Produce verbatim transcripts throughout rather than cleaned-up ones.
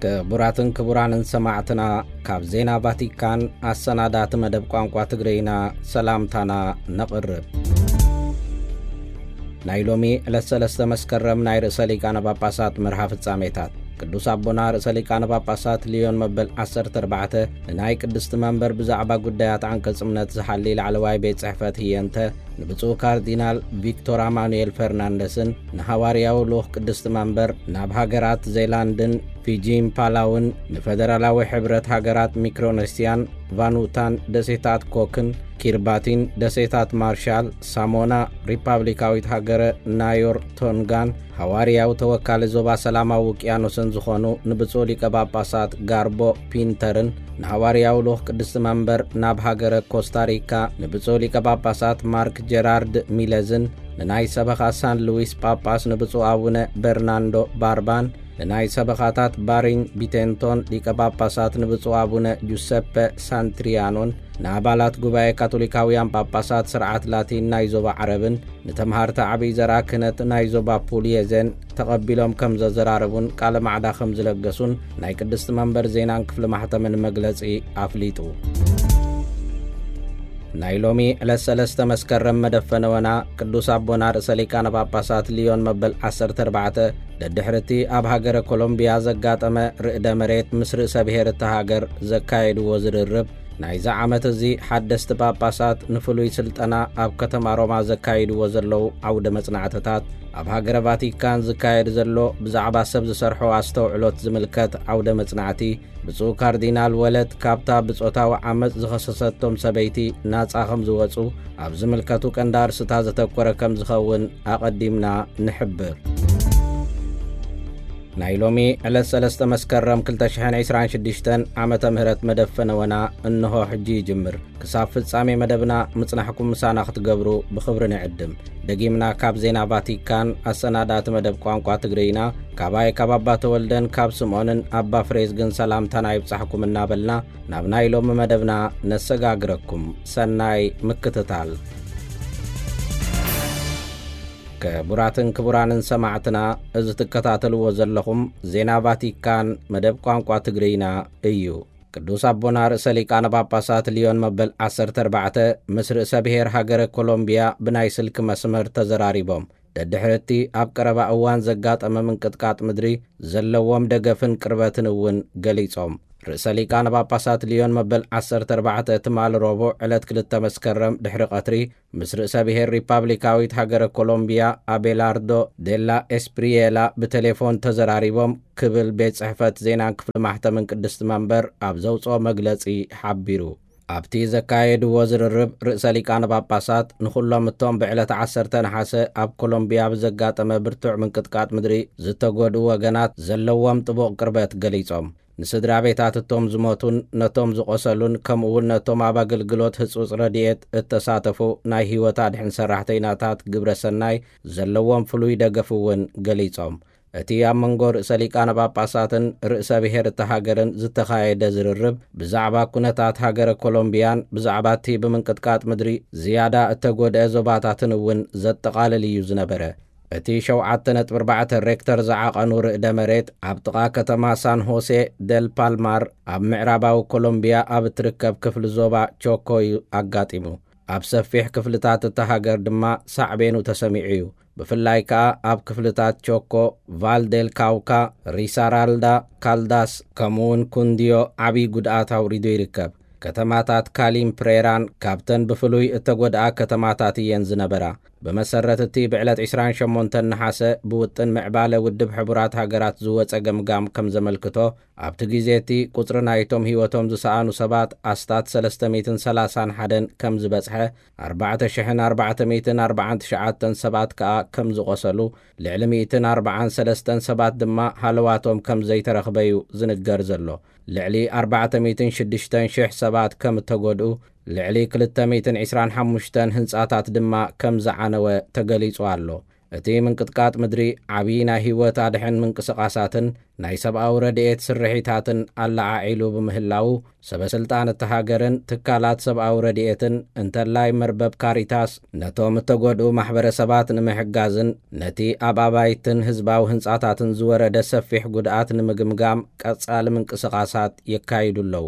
كبراتن كبرانن سماعتنا كاب زينا فاتيكان السنادات مدب قوانقوا تغرينا سلامتنا نقرب نايلومي لسلسة مسكرم ناير سليقان باباسات مرحف الساميتات ቅዱስ አቦና ርእሰ ሊቃነ ጳጳሳት ሊዮን መበል ዓሰርተ ኣርባዕተ ናይ ቅድስት መንበር ብዛዕባ ጉዳያት አንቀጽ እምነት ዝሓልይ ላዕለዋይ ቤት ጽሕፈት ህየንተ ንብፁዕ ካርዲናል ቪክቶር አማኑኤል ፈርናንደስን ንሐዋርያው ልኡኽ ቅድስት መንበር ናብ ሃገራት ዜላንድን ፊጂን ፓላውን ንፌደራላዊ ሕብረት ሃገራት ሚክሮኔስያን ቫኑታን ደሴታት ኮክን ኪርባቲን ደሴታት ማርሻል ሳሞና ሪፐብሊካዊት ሃገረ ናዮር ቶንጋን ሐዋርያው ተወካሊ ዞባ ሰላማዊ ውቅያኖስን ዝኾኑ ንብፁዕ ሊቀ ጳጳሳት ጋርቦ ፒንተርን ንሐዋርያው ልኡኽ ቅድስት መንበር ናብ ሃገረ ኮስታሪካ ንብፁዕ ሊቀ ጳጳሳት ማርክ ጀራርድ ሚለዝን ንናይ ሰበኻ ሳን ሉዊስ ጳጳስ ንብፁዕ አቡነ በርናንዶ ባርባን ንናይ ሰበኻታት ባሪን ቢቴንቶን ሊቀ ጳጳሳት ንብፁዕ አቡነ ጁሰፐ ሳንትሪያኖን ንኣባላት ጉባኤ ካቶሊካውያን ጳጳሳት ስርዓት ላቲን ናይ ዞባ ዓረብን ንተምሃርታ ዓብይ ዘራ ክህነት ናይ ዞባ ፑልየዘን ተቐቢሎም ከም ዘዘራረቡን ቃለ ማዕዳ ከም ዝለገሱን ናይ ቅድስት መንበር ዜናን ክፍሊ ማሕተምን መግለጺ ኣፍሊጡ ናይሎሚ ለሰለስተ መስከረም መደፈነወና ቅዱስ አቦና ርእሰ ሊቃነ ጳጳሳት ሊዮን መበል ዓሰርተ ኣርባዕተ ደድሕርቲ ኣብ ሃገረ ኮሎምቢያ ዘጋጠመ ርእደ መሬት ምስ ርእሰ ብሔር እቲ ሃገር ዘካየድዎ ዝርርብ ናይዛ ዓመት እዚ ሓደስቲ ጳጳሳት ንፍሉይ ስልጠና ኣብ ከተማ ሮማ ዘካየድዎ ዘለው ዓውደ መጽናዕትታት ኣብ ሃገረ ቫቲካን ዝካየድ ዘሎ ብዛዕባ ሰብ ዝሰርሖ ኣስተውዕሎት ዝምልከት ዓውደ መጽናዕቲ ብፁዕ ካርዲናል ወለት ካብታ ብጾታዊ ዓመፅ ዝኸሰሰቶም ሰበይቲ ናጻ ከም ዝወፁ ኣብ ዝምልከቱ ቀንዳርስታ ዘተኮረ ከም ዝኸውን ኣቐዲምና ንሕብር ናይሎሚ ዕለት ሰለስተ መስከረም ክልተ ሽሕን ዒስራን ሽዱሽተን ዓመተ ምህረት መደፈነወና እንሆ ሕጂ ይጅምር ክሳብ ፍጻሜ መደብና ምጽናሕኩም ምሳና ክትገብሩ ብኽብሪ ንዕድም ደጊምና ካብ ዜና ቫቲካን ኣሰናዳት መደብ ቋንቋ ትግርኛ ካባይ ካባባ ተወልደን ካብ ስምዖንን ኣባ ፍሬዝግን ሰላምታና ይብጻሕኩም እናበልና ናብ ናይሎሚ መደብና ነሰጋግረኩም ሰናይ ምክትታል كبراتن كبرانن سماعتنا إذ تكتاتلو زلهم زينا فاتيكان مدب قوانقوا تغرينا إيو ቅዱስ አቦና ርእሰ ሊቃነ ጳጳሳት ሊዮን መበል ዓሰርተ ኣርባዕተ ምስ ርእሰ ብሔር ሃገረ ኮሎምቢያ ብናይ ስልክ መስመር ተዘራሪቦም ደድሕርቲ ኣብ ቀረባ እዋን ዘጋጠመ ምንቅጥቃጥ ምድሪ ዘለዎም ደገፍን ቅርበትን እውን ገሊጾም ርእሰ ሊቃነ ጳጳሳት ሊዮን መበል ዓሰርተ ኣርባዕተ ትማል ረቡዕ ዕለት ክልተ መስከረም ድሕሪ ቀትሪ ምስ ርእሰ ብሔር ሪፐብሊካዊት ሃገረ ኮሎምቢያ አቤላርዶ ዴላ ኤስፕሪየላ ብቴሌፎን ተዘራሪቦም ክብል ቤት ጽሕፈት ዜናን ክፍሊ ማሕተምን ቅድስት መንበር ኣብ ዘውፅኦ መግለጺ ሓቢሩ ኣብቲ ዘካየድዎ ዝርርብ ርእሰ ሊቃነ ጳጳሳት ንኹሎም እቶም ብዕለት ዓሰርተ ነሓሰ ኣብ ኮሎምቢያ ብዘጋጠመ ብርቱዕ ምንቅጥቃጥ ምድሪ ዝተጎድኡ ወገናት ዘለዎም ጥቡቕ ቅርበት ገሊጾም ንስድራ ቤታት እቶም ዝሞቱን ነቶም ዝቆሰሉን ከምኡውን ነቶም ኣብ ኣገልግሎት ህጹጽ ረድኤት እተሳተፉ ናይ ህይወት ኣድሕን ሰራሕተኛታት ግብረ ሰናይ ዘለዎም ፍሉይ ደገፍ እውን ገሊጾም እቲ ኣብ መንጎ ርእሰ ሊቃነ ጳጳሳትን ርእሰ ብሔር እቲ ሃገርን ዝተኻየደ ዝርርብ ብዛዕባ ኩነታት ሃገረ ኮሎምቢያን ብዛዕባ እቲ ብምንቅጥቃጥ ምድሪ ዝያዳ እተጎድአ ዞባታትን እውን ዘጠቓልል እዩ ዝነበረ እቲ ሸውዓተ ነጥቢ ኣርባዕተ ሬክተር ዝዓቐኑ ርእደ መሬት ኣብ ጥቓ ከተማ ሳን ሆሴ ደል ፓልማር ኣብ ምዕራባዊ ኮሎምቢያ ኣብ እትርከብ ክፍሊ ዞባ ቾኮ ኣጋጢሙ ኣብ ሰፊሕ ክፍልታት እቲ ሃገር ድማ ሳዕቤኑ ተሰሚዑ እዩ ብፍላይ ከዓ ኣብ ክፍልታት ቾኮ ቫልዴል ካውካ ሪሳራልዳ ካልዳስ ከምኡውን ኩንዲዮ ዓብይ ጉድኣት ኣውሪዱ ይርከብ ከተማታት ካሊም ፕሬራን ካብተን ብፍሉይ እተጎድኣ ከተማታት እየን ዝነበራ በመሰረት እቲ ብዕለት ዒስራን ሸሞንተ ነሓሰ ብውጥን ምዕባለ ውድብ ሕቡራት ሃገራት ዝወፀ ገምጋም ከም ዘመልክቶ ኣብቲ ግዜ እቲ ቁፅሪ ናይቶም ህይወቶም ዝሰኣኑ ሰባት ኣስታት ሰለስተ ሚእቲ ሰላሳን ሓደ ከም ዝበፅሐ ኣርባዕተ ሽሕ ኣርባዕተ ሚእቲ ኣርባዓን ትሽዓተ ሰባት ከዓ ከም ዝቆሰሉ ልዕሊ ሚእቲ ኣርባዓን ሰለስተ ሰባት ድማ ሃለዋቶም ከም ዘይተረኽበዩ ዝንገር ዘሎ ልዕሊ ኣርባዕተ ሚእቲ ሽዱሽተ ሽሕ ሰባት ከም ተጎድኡ ልዕሊ ክልተ ሚእቲ ዒስራን ሓሙሽተ ህንጻታት ድማ ከም ዝዓነወ ተገሊጹ ኣሎ እቲ ምንቅጥቃጥ ምድሪ ዓብዪ ናይ ህይወት ኣድሕን ምንቅስቓሳትን ናይ ሰብኣዊ ረድኤት ስርሒታትን ኣለዓዒሉ ብምህላው ሰበስልጣን እቲ ሃገርን ትካላት ሰብኣዊ ረድኤትን እንተላይ መርበብ ካሪታስ ነቶም እተጐድኡ ማሕበረሰባት ንምሕጋዝን ነቲ ኣብ ኣባይትን ህዝባዊ ህንጻታትን ዝወረደ ሰፊሕ ጉድኣት ንምግምጋም ቀጻሊ ምንቅስቓሳት የካይዱ ኣለዉ።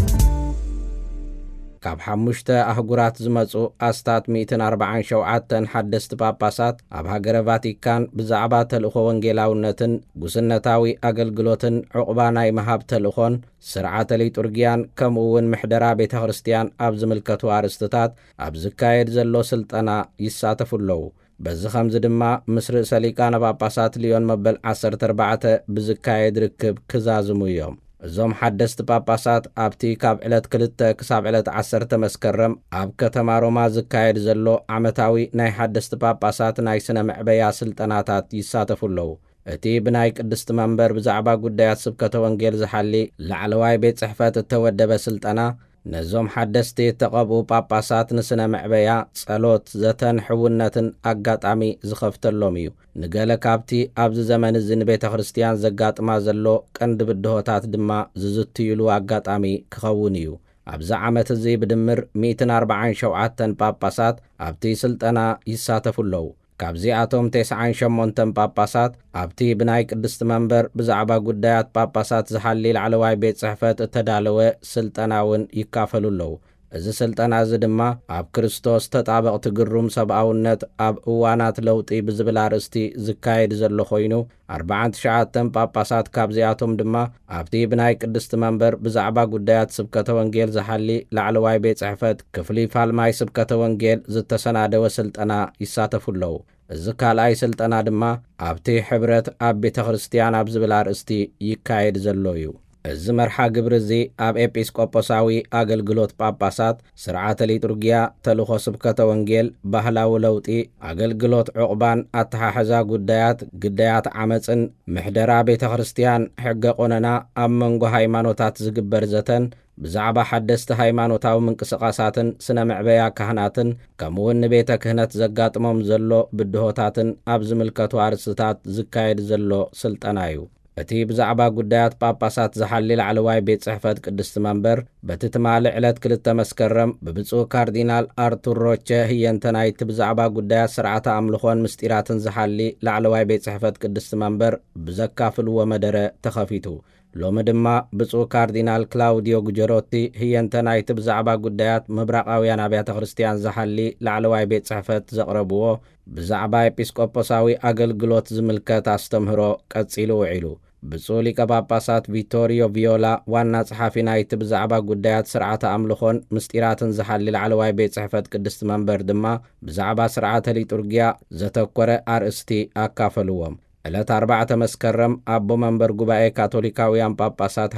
ካብ ሓሙሽተ ኣህጉራት ዝመጹ ኣስታት ሚእትን ኣርባዓን ሸውዓተን ሓደስቲ ጳጳሳት ኣብ ሃገረ ቫቲካን ብዛዕባ ተልእኾ ወንጌላውነትን ጉስነታዊ ኣገልግሎትን ዕቑባ ናይ መሃብ ተልእኾን ስርዓተ ሊጡርግያን ከምኡውን ምሕደራ ቤተ ክርስቲያን ኣብ ዝምልከቱ ኣርእስትታት ኣብ ዝካየድ ዘሎ ስልጠና ይሳተፉ ኣለዉ። በዚ ኸምዚ ድማ ምስ ርእሰ ሊቃነ ጳጳሳት ሊዮን መበል ዓሰርተ ኣርባዕተ ብዝካየድ ርክብ ክዛዝሙ እዮም። እዞም ሓደስቲ ጳጳሳት ኣብቲ ካብ ዕለት ክልተ ክሳብ ዕለት ዓሰርተ መስከረም ኣብ ከተማ ሮማ ዝካየድ ዘሎ ዓመታዊ ናይ ሓደስቲ ጳጳሳት ናይ ስነ ምዕበያ ስልጠናታት ይሳተፉ ኣለዉ። እቲ ብናይ ቅድስቲ መንበር ብዛዕባ ጉዳያት ስብከተ ወንጌል ዝሓሊ ላዕለዋይ ቤት ጽሕፈት እተወደበ ስልጠና ነዞም ሓደስቲ እተቐብኡ ጳጳሳት ንስነ ምዕበያ ጸሎት ዘተን ሕውነትን ኣጋጣሚ ዝኸፍተሎም እዩ። ንገለ ካብቲ ኣብዚ ዘመን እዚ ንቤተ ክርስቲያን ዘጋጥማ ዘሎ ቀንዲ ብድሆታት ድማ ዝዝትይሉ ኣጋጣሚ ክኸውን እዩ። ኣብዚ ዓመት እዚ ብድምር ሚእትን ኣርባዓን ሸውዓተን ጳጳሳት ኣብቲ ስልጠና ይሳተፉ ኣለዉ። ካብዚኣቶም ቴስዓን ሸሞንተን ጳጳሳት ኣብቲ ብናይ ቅድስቲ መንበር ብዛዕባ ጉዳያት ጳጳሳት ዝሓሊ ላዕለዋይ ቤት ጽሕፈት እተዳለወ ስልጠና እውን ይካፈሉ ኣለዉ። እዚ ስልጠና እዚ ድማ ኣብ ክርስቶስ ተጣበቕቲ ግሩም ሰብኣውነት ኣብ እዋናት ለውጢ ብዝብል ኣርእስቲ ዝካየድ ዘሎ ኮይኑ ኣርባዓን ትሽዓተን ጳጳሳት ካብዚኣቶም ድማ ኣብቲ ብናይ ቅድስቲ መንበር ብዛዕባ ጉዳያት ስብከተ ወንጌል ዝሓሊ ላዕለዋይ ቤት ጽሕፈት ክፍሊ ፋልማይ ስብከተ ወንጌል ዝተሰናደወ ስልጠና ይሳተፉ ኣለዉ። እዚ ካልኣይ ስልጠና ድማ ኣብቲ ሕብረት ኣብ ቤተ ክርስቲያን ኣብ ዝብል ኣርእስቲ ይካየድ ዘሎ እዩ። እዚ መርሓ ግብሪ እዚ ኣብ ኤጲስቆጶሳዊ ኣገልግሎት ጳጳሳት ስርዓተ ሊጡርግያ ተልእኾ ስብከተ ወንጌል ባህላዊ ለውጢ ኣገልግሎት ዕቑባን ኣተሓሕዛ ጉዳያት ግዳያት ዓመፅን ምሕደራ ቤተ ክርስቲያን ሕገ ቆነና ኣብ መንጎ ሃይማኖታት ዝግበር ዘተን ብዛዕባ ሓደስቲ ሃይማኖታዊ ምንቅስቓሳትን ስነ ምዕበያ ካህናትን ከምኡውን ንቤተ ክህነት ዘጋጥሞም ዘሎ ብድሆታትን ኣብ ዝምልከቱ ኣርእስትታት ዝካየድ ዘሎ ስልጠና እዩ። እቲ ብዛዕባ ጉዳያት ጳጳሳት ዝሓሊ ላዕለዋይ ቤት ጽሕፈት ቅድስቲ መንበር በቲ ትማሊ ዕለት ክልተ መስከረም ብብፁዕ ካርዲናል ኣርቱር ሮቼ ህየንተ ናይቲ ብዛዕባ ጉዳያት ስርዓተ ኣምልኾን ምስጢራትን ዝሓሊ ላዕለዋይ ቤት ጽሕፈት ቅድስቲ መንበር ብዘካፍልዎ መደረ ተኸፊቱ። ሎሚ ድማ ብፁዕ ካርዲናል ክላውዲዮ ጉጀሮቲ ህየንተ ናይቲ ብዛዕባ ጉዳያት ምብራቃውያን ኣብያተ ክርስቲያን ዝሓሊ ላዕለዋይ ቤት ጽሕፈት ዘቕረብዎ ብዛዕባ ኤጲስቆጶሳዊ ኣገልግሎት ዝምልከት ኣስተምህሮ ቀጺሉ ውዒሉ። ብፁዕ ሊቀ ጳጳሳት ቪቶሪዮ ቪዮላ ዋና ጸሓፊ ናይቲ ብዛዕባ ጉዳያት ስርዓተ ኣምልኾን ምስጢራትን ዝሓሊ ላዕለዋይ ቤት ጽሕፈት ቅድስቲ መንበር ድማ ብዛዕባ ስርዓተ ሊጡርግያ ዘተኰረ ኣርእስቲ ኣካፈልዎም። ዕለት ኣርባዕተ መስከረም ኣቦ መንበር ጉባኤ ካቶሊካውያን ጳጳሳት